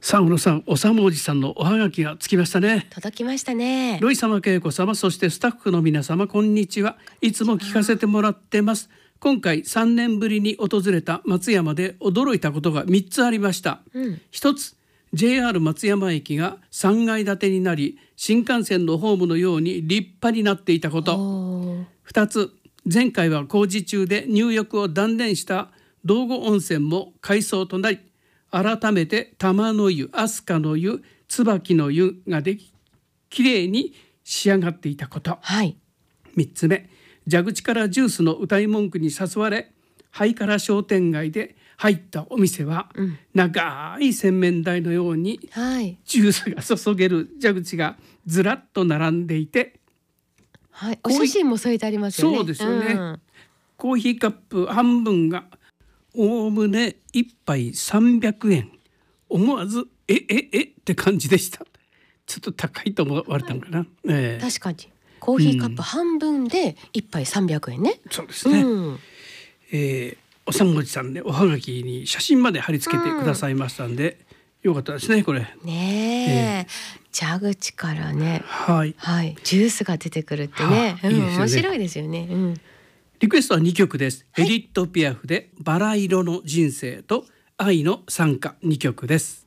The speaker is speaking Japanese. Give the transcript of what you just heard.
さあ小野さん、おさむおじさんのおはがきがつきましたね。 届きましたね。 ロイ様、恵子様、そしてスタッフの皆様、こんにちは。いつも聞かせてもらってます。今回3年ぶりに訪れた松山で驚いたことが3つありました。1つ、JR 松山駅が3階建てになり、新幹線のホームのように立派になっていたこと。2つ、前回は工事中で入浴を断念した道後温泉も改装となり、改めて玉の湯、飛鳥の湯、椿の湯ができ、きれいに仕上がっていたこと。3つ目、蛇口からジュースの歌い文句に誘われ、ハイカラ商店街で入ったお店は、長い洗面台のように、ジュースが注げる蛇口がずらっと並んでいて、 お写真も添えてありますよね。 そうですよね。コーヒーカップ半分がおおむね1杯300円。思わずって感じでした。ちょっと高いと思われたのかな。 確かにコーヒーカップ半分で1杯300円ね。 そうですね。おさんごじさんね、おはがきに写真まで貼り付けてくださいましたんで、よかったですねこれ。 蛇口からね、ジュースが出てくるってね、 いいですよね。 面白いですよね。 リクエストは2曲です。エディット・ピアフでバラ色の人生と愛の賛歌2曲です。